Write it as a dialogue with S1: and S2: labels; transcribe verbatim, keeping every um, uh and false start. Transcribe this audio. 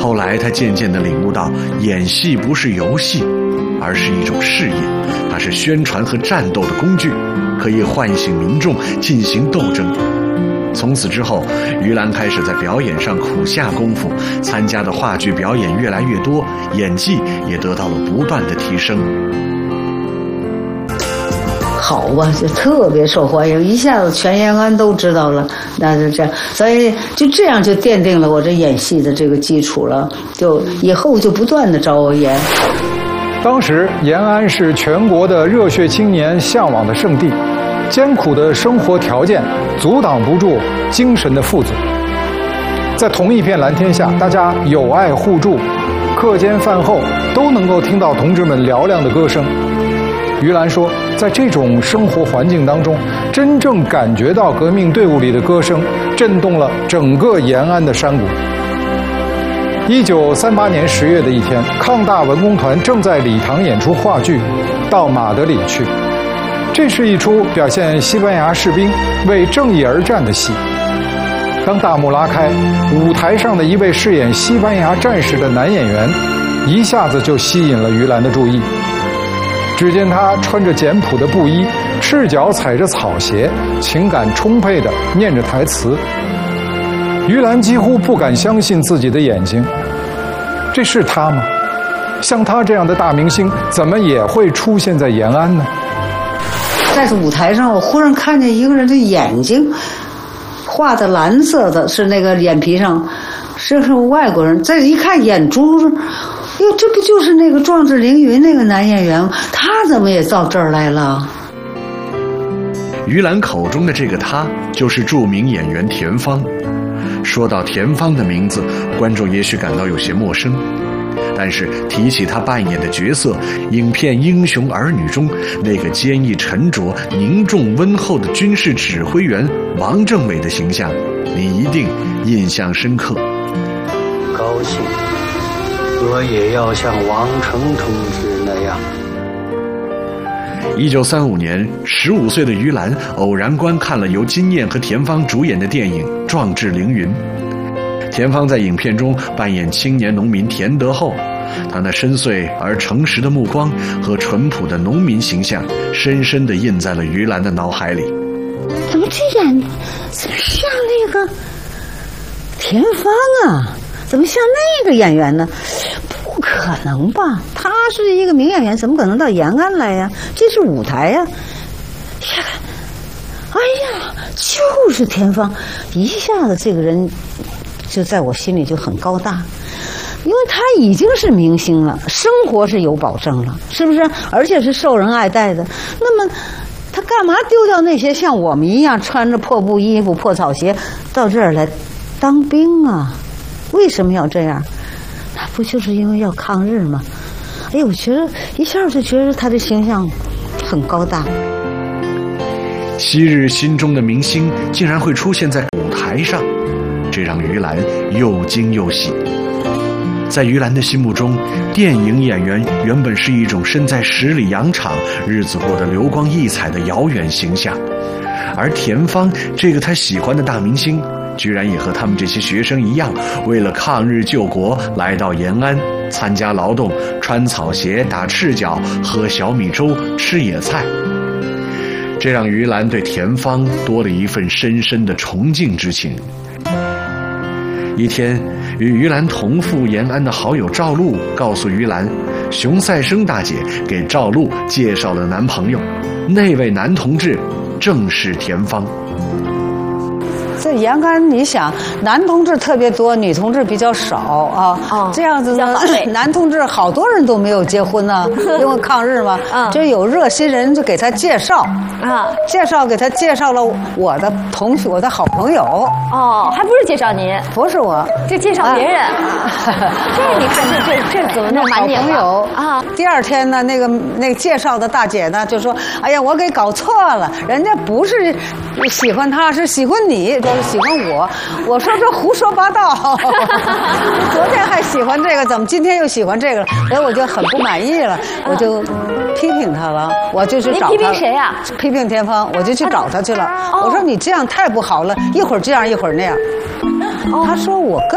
S1: 后来他渐渐地领悟到，演戏不是游戏，而是一种事业，它是宣传和战斗的工具，可以唤醒民众进行斗争。从此之后，于兰开始在表演上苦下功夫，参加的话剧表演越来越多，演技也得到了不断的提升。
S2: 好啊，就特别受欢迎，一下子全延安都知道了，那就这样，所以就这样就奠定了我这演戏的这个基础了，就以后就不断的找我演。
S3: 当时延安是全国的热血青年向往的圣地，艰苦的生活条件阻挡不住精神的富足。在同一片蓝天下，大家友爱互助，课间饭后都能够听到同志们嘹亮的歌声。于兰说，在这种生活环境当中，真正感觉到革命队伍里的歌声震动了整个延安的山谷。一九三八年十月的一天，抗大文工团正在礼堂演出话剧《到马德里去》，这是一出表现西班牙士兵为正义而战的戏。当大幕拉开，舞台上的一位饰演西班牙战士的男演员一下子就吸引了于兰的注意。只见他穿着简朴的布衣，赤脚踩着草鞋，情感充沛地念着台词。于兰几乎不敢相信自己的眼睛，这是他吗？像他这样的大明星，怎么也会出现在延安呢？
S2: 在这舞台上，我忽然看见一个人的眼睛，画的蓝色的，是那个眼皮上，这是外国人。再一看眼珠，哟，这不就是那个壮志凌云那个男演员吗？他怎么也到这儿来了？
S1: 于兰口中的这个他，就是著名演员田芳。说到田芳的名字，观众也许感到有些陌生，但是提起他扮演的角色，影片《英雄儿女》中那个坚毅沉着、凝重温厚的军事指挥员王政委的形象，你一定印象深刻。
S4: 高兴，我也要像王成同志那样。
S1: 一九三五年，十五岁的于兰偶然观看了由金燕和田芳主演的电影《壮志凌云》。田芳在影片中扮演青年农民田德厚，他那深邃而诚实的目光和淳朴的农民形象，深深地印在了于兰的脑海里。
S2: 怎么这演，怎么像那个田芳啊？怎么像那个演员呢？不可能吧？他是一个名演员，怎么可能到延安来呀？这是舞台呀！呀，哎呀，就是田芳，一下子这个人就在我心里就很高大，因为他已经是明星了，生活是有保证了，是不是？而且是受人爱戴的。那么他干嘛丢掉那些像我们一样穿着破布衣服、破草鞋到这儿来当兵啊？为什么要这样？那不就是因为要抗日吗？哎，我觉得一下就觉得他的形象很高大。
S1: 昔日心中的明星竟然会出现在舞台上，这让于兰又惊又喜。在于兰的心目中，电影演员原本是一种身在十里洋场、日子过得流光溢彩的遥远形象，而田芳这个他喜欢的大明星，居然也和他们这些学生一样，为了抗日救国来到延安参加劳动，穿草鞋、打赤脚、喝小米粥、吃野菜。这让于兰对田芳多了一份深深的崇敬之情。一天，与于兰同赴延安的好友赵露告诉于兰，熊赛生大姐给赵露介绍了男朋友，那位男同志正是田芳。
S2: 这延安，你想，男同志特别多，女同志比较少啊。哦，这样子呢，男同志好多人都没有结婚呢，因为抗日嘛。嗯，就有热心人就给他介绍啊，介绍给他介绍了我的同学，我的好朋友。
S5: 哦，还不是介绍您？
S2: 不是我，
S5: 就介绍别人。这你看，这这这怎么那么满
S2: 朋友啊？第二天呢，那个那个介绍的大姐呢就说：“哎呀，我给搞错了，人家不是喜欢他，是喜欢你。”喜欢我，我说这胡说八道。昨天还喜欢这个，怎么今天又喜欢这个了？所以我就很不满意了，我就批评他了，我就去找他。
S5: 批评谁呀？
S2: 批评田芳，我就去找他去了。我说你这样太不好了，一会儿这样一会儿那样。他说我跟